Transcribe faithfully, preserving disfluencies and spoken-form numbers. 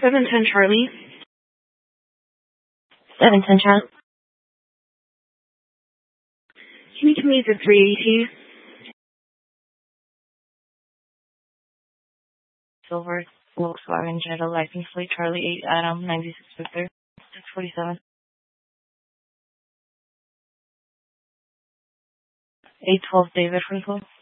seven ten Charlie. seven ten Charlie. Can you commute to three eighty? Silver, Volkswagen Jetta, license plate Charlie eight Adam, ninety-six Victor, six forty-seven. eight twelve David Frinkle.